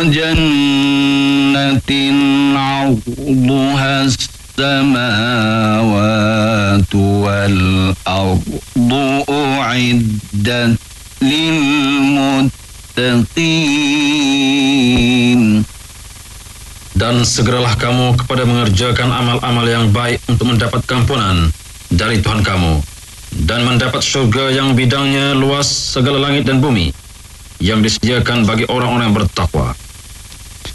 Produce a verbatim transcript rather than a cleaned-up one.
وجنة عرضها السماوات والأرض أعدت للمتقين. Dan segeralah kamu kepada mengerjakan amal-amal yang baik untuk mendapat kampunan dari Tuhan kamu dan mendapat surga yang bidangnya luas segala langit dan bumi, yang disediakan bagi orang-orang yang bertakwa.